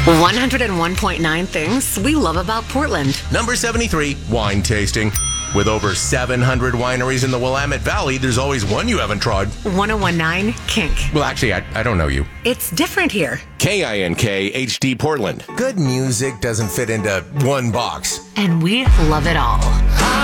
101.9 things we love about Portland. Number 73, wine tasting. With over 700 wineries in the Willamette Valley, there's always one you haven't tried. 101.9 Kink. Well, actually, I don't know you. It's different here. KINK HD Portland. Good music doesn't fit into one box. And we love it all.